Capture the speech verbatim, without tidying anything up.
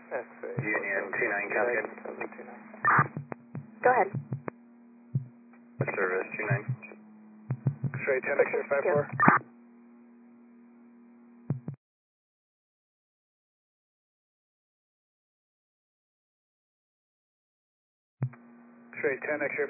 Union two nine, copy good. Go ahead. Service two nine. X-ray ten, X-ray five four. X-ray ten, X-ray